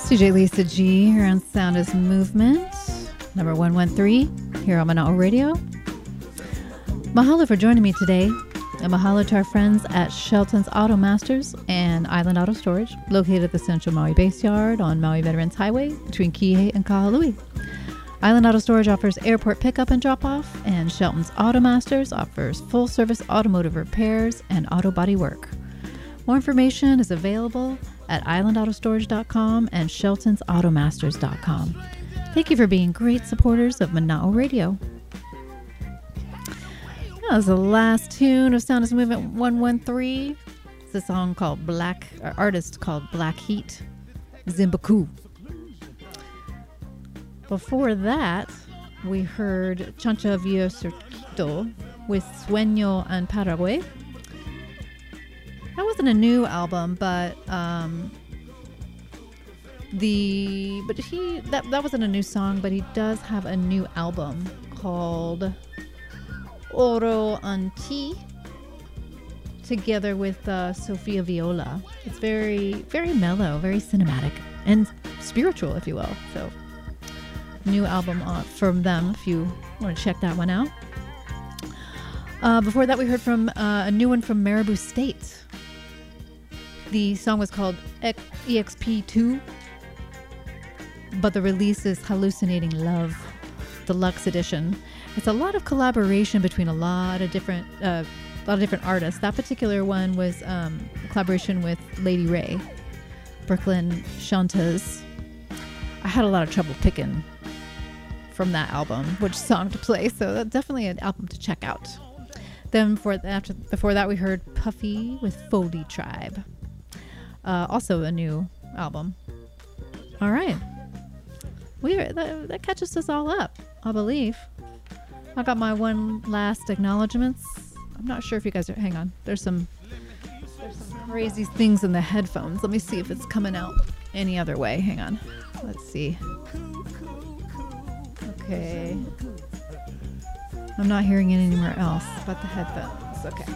CJ Lisa G here on Sound is Movement, number 113, here on Mana'o Radio. Mahalo for joining me today, and mahalo to our friends at Shelton's Auto Masters and Island Auto Storage, located at the Central Maui Base Yard on Maui Veterans Highway between Kihei and Kahului. Island Auto Storage offers airport pickup and drop-off, and Shelton's Auto Masters offers full-service automotive repairs and auto body work. More information is available at islandautostorage.com and sheltonsautomasters.com. Thank you for being great supporters of Mana'o Radio. That was the last tune of Sound is Movement 113. It's a song called artist called Black Heat, Zimbaku. Before that, we heard Chancha Via Circuito with Sueño en Paraguay. That wasn't a new album, but that wasn't a new song, but he does have a new album called Oro Anti, together with Sofia Viola. It's very, very mellow, very cinematic, and spiritual, if you will. So, new album from them, if you want to check that one out. Before that, we heard from a new one from Marabou State. The song was called EXP2, but the release is Hallucinating Love Deluxe Edition. It's a lot of collaboration between a lot of different artists. That particular one was a collaboration with Lady Ray, Brooklyn Shantas. I had a lot of trouble picking from that album which song to play, so that's definitely an album to check out. Then before that, we heard Puffy with Foley Tribe. Also a new album. All right. That catches us all up, I believe. I got my one last acknowledgements. I'm not sure if you guys are... Hang on. There's some crazy things in the headphones. Let me see if it's coming out any other way. Hang on. Let's see. Okay. I'm not hearing it anywhere else but the headphones. Okay.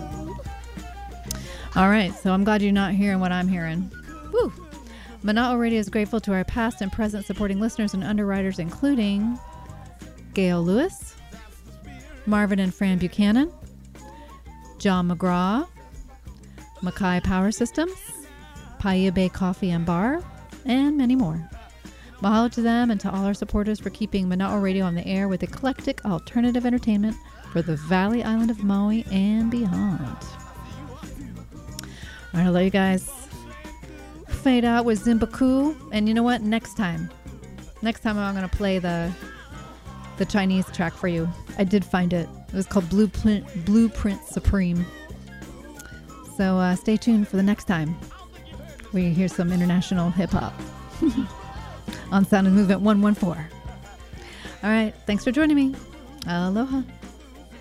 All right, so I'm glad you're not hearing what I'm hearing. Woo! Mana'o Radio is grateful to our past and present supporting listeners and underwriters, including Gail Lewis, Marvin and Fran Buchanan, John McGraw, Mackay Power Systems, Paia Bay Coffee and Bar, and many more. Mahalo to them and to all our supporters for keeping Mana'o Radio on the air with eclectic alternative entertainment for the Valley Island of Maui and beyond. All right, I'll let you guys fade out with Zimbaku. And you know what? Next time I'm going to play the Chinese track for you. I did find it. It was called Blueprint Supreme. So stay tuned for the next time we hear some international hip-hop on Sound and Movement 114. All right, thanks for joining me. Aloha.